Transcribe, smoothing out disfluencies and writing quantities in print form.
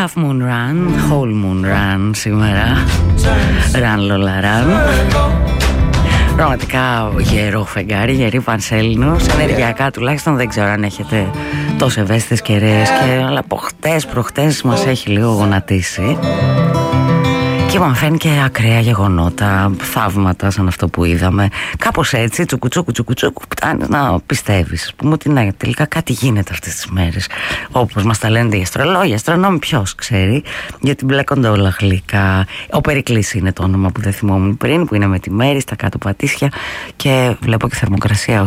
Half Moon Run, Whole Moon Run σήμερα. Run Lola Run. Πραγματικά γερό φεγγάρι, γερή Πανσέλινος. Ενεργειακά τουλάχιστον, δεν ξέρω αν έχετε τόσο ευαίσθητες κεραίες αλλά από προχτές μας έχει λίγο γονατίσει. Και μου φαίνει και ακραία γεγονότα, θαύματα σαν αυτό που είδαμε. Κάπως έτσι, τσουκουτσούκου, φτάνει να πιστεύεις, πούμε, ότι ναι, τελικά κάτι γίνεται αυτές τις μέρες. Όπως μας τα λένε οι αστρολόγοι, αστρονόμοι, ποιος ξέρει, γιατί μπλέκονται όλα γλυκά. Ο Περικλής είναι το όνομα που δεν θυμόμουν πριν, που είναι με τη μέρη στα κάτω πατήσια και βλέπω και θερμοκρασία